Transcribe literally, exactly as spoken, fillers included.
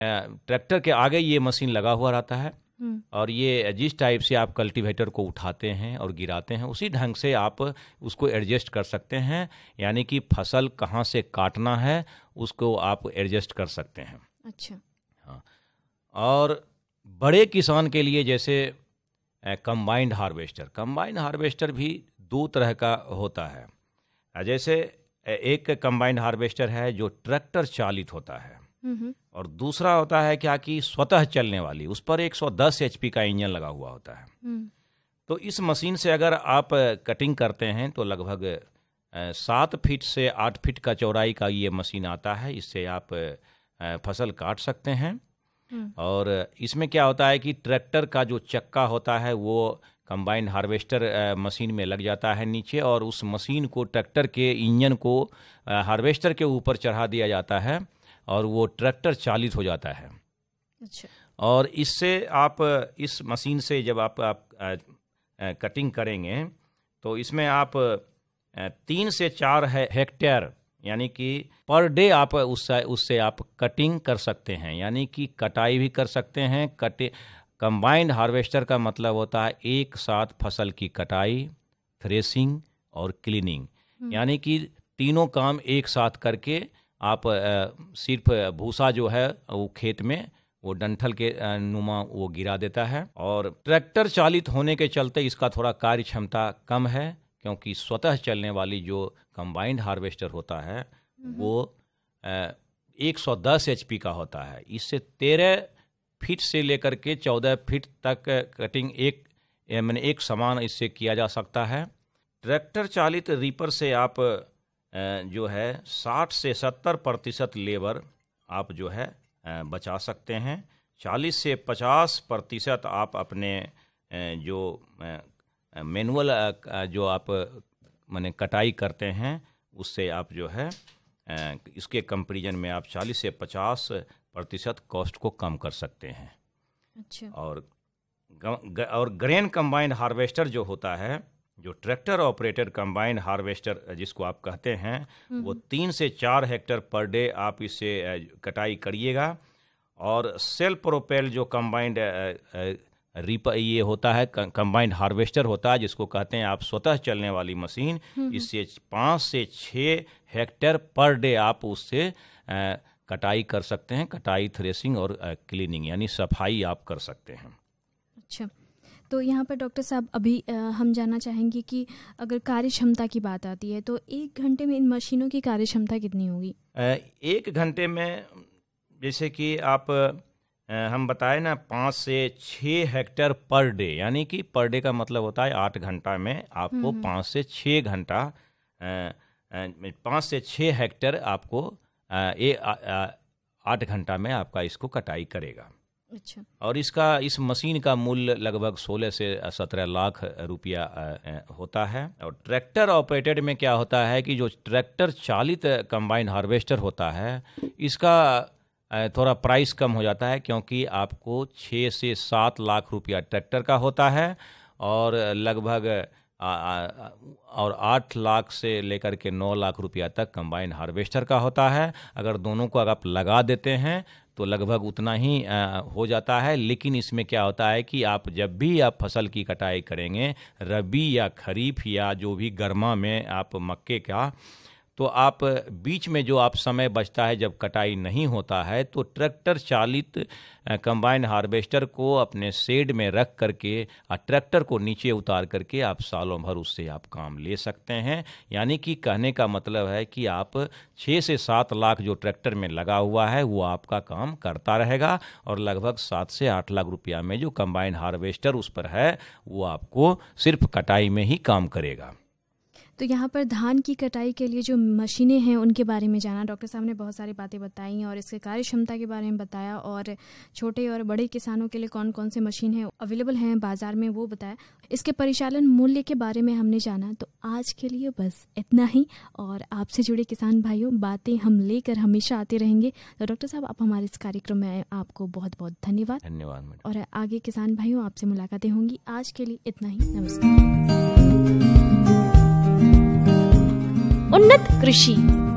Tractor के आगे ये मशीन लगा हुआ रहता है और ये जिस टाइप से आप कल्टीवेटर को उठाते हैं और गिराते हैं उसी ढंग से आप उसको एडजस्ट कर सकते हैं, यानी कि फसल कहाँ से काटना है उसको आप एडजस्ट कर सकते हैं। अच्छा। हाँ, और बड़े किसान के लिए जैसे कंबाइंड हार्वेस्टर, कंबाइंड हार्वेस्टर भी दो तरह का होता है। जैसे एक कंबाइंड हार्वेस्टर है जो ट्रैक्टर चालित होता है और दूसरा होता है क्या कि स्वतः चलने वाली, उस पर एक सौ दस एचपी का इंजन लगा हुआ होता है। तो इस मशीन से अगर आप कटिंग करते हैं तो लगभग सात फीट से आठ फीट का चौड़ाई का ये मशीन आता है। इससे आप फसल काट सकते हैं और इसमें क्या होता है कि ट्रैक्टर का जो चक्का होता है वो कंबाइंड हार्वेस्टर मशीन में लग जाता है नीचे और उस मशीन को ट्रैक्टर के इंजन को हार्वेस्टर के ऊपर चढ़ा दिया जाता है और वो ट्रैक्टर चालित हो जाता है। अच्छा। और इससे आप इस मशीन से जब आप, आप आ, आ, कटिंग करेंगे तो इसमें आप आ, तीन से चार हेक्टेयर यानी कि पर डे आप उससे उससे आप कटिंग कर सकते हैं, यानी कि कटाई भी कर सकते हैं। कटे कंबाइंड हार्वेस्टर का मतलब होता है एक साथ फसल की कटाई, थ्रेसिंग और क्लीनिंग, यानी कि तीनों काम एक साथ करके आप सिर्फ भूसा जो है वो खेत में वो डंठल के नुमा वो गिरा देता है। और ट्रैक्टर चालित होने के चलते इसका थोड़ा कार्य क्षमता कम है, क्योंकि स्वतः चलने वाली जो कंबाइंड हार्वेस्टर होता है वो एक सौ दस एचपी का होता है। इससे तेरह फीट से लेकर के चौदह फीट तक कटिंग एक मैंने एक समान इससे किया जा सकता है। ट्रैक्टर चालित रीपर से आप जो है साठ से सत्तर प्रतिशत लेबर आप जो है बचा सकते हैं। चालीस से पचास प्रतिशत आप अपने जो मैनुअल जो आप माने कटाई करते हैं उससे आप जो है इसके कंपैरिजन में आप चालीस से पचास प्रतिशत कॉस्ट को कम कर सकते हैं। अच्छा। और और ग्रेन कंबाइंड हार्वेस्टर जो होता है, जो ट्रैक्टर ऑपरेटेड कंबाइंड हार्वेस्टर जिसको आप कहते हैं, वो तीन से चार हेक्टेयर पर डे आप इससे कटाई करिएगा। और सेल्फ प्रोपेल जो कंबाइंड रीपर ये होता है, कंबाइंड हार्वेस्टर होता है जिसको कहते हैं आप स्वतः चलने वाली मशीन, इससे पाँच से छः हेक्टेयर पर डे आप उससे कटाई कर सकते हैं। कटाई, थ्रेसिंग और क्लीनिंग यानी सफाई आप कर सकते हैं। अच्छा, तो यहाँ पर डॉक्टर साहब अभी आ, हम जानना चाहेंगे कि अगर कार्य क्षमता की बात आती है तो एक घंटे में इन मशीनों की कार्य क्षमता कितनी होगी? एक घंटे में जैसे कि आप हम बताए ना पाँच से छः हेक्टेयर पर डे, यानी कि पर डे का मतलब होता है आठ घंटा में आपको पाँच से छः घंटा पाँच से छः हेक्टेयर आपको ये आठ घंटा में आपका इसको कटाई करेगा। अच्छा। और इसका इस मशीन का मूल्य लगभग सोलह से सत्रह लाख रुपया होता है। और ट्रैक्टर ऑपरेटेड में क्या होता है कि जो ट्रैक्टर चालित कंबाइंड हार्वेस्टर होता है इसका थोड़ा प्राइस कम हो जाता है, क्योंकि आपको छः से सात लाख रुपया ट्रैक्टर का होता है और लगभग और आठ लाख से लेकर के नौ लाख रुपया तक कंबाइंड हार्वेस्टर का होता है। अगर दोनों को अगर आप लगा देते हैं तो लगभग उतना ही हो जाता है। लेकिन इसमें क्या होता है कि आप जब भी आप फसल की कटाई करेंगे, रबी या खरीफ या जो भी गर्मा में आप मक्के का, तो आप बीच में जो आप समय बचता है जब कटाई नहीं होता है तो ट्रैक्टर चालित कंबाइंड हार्वेस्टर को अपने शेड में रख करके और ट्रैक्टर को नीचे उतार करके आप सालों भर उससे आप काम ले सकते हैं। यानी कि कहने का मतलब है कि आप छः से सात लाख जो ट्रैक्टर में लगा हुआ है वो आपका काम करता रहेगा और लगभग सात से आठ लाख रुपया में जो कंबाइंड हार्वेस्टर उस पर है वो आपको सिर्फ कटाई में ही काम करेगा। तो यहाँ पर धान की कटाई के लिए जो मशीनें हैं उनके बारे में जाना, डॉक्टर साहब ने बहुत सारी बातें बताई और इसके कार्य क्षमता के बारे में बताया और छोटे और बड़े किसानों के लिए कौन कौन से मशीन हैं अवेलेबल हैं बाज़ार में वो बताया। इसके परिचालन मूल्य के बारे में हमने जाना। तो आज के लिए बस इतना ही और आपसे जुड़े किसान भाइयों बातें हम लेकर हमेशा आते रहेंगे। तो डॉक्टर साहब आप हमारे इस कार्यक्रम में आए, आपको बहुत बहुत धन्यवाद। धन्यवाद। और आगे किसान भाइयों आपसे मुलाकातें होंगी। आज के लिए इतना ही, नमस्कार। उन्नत कृषि।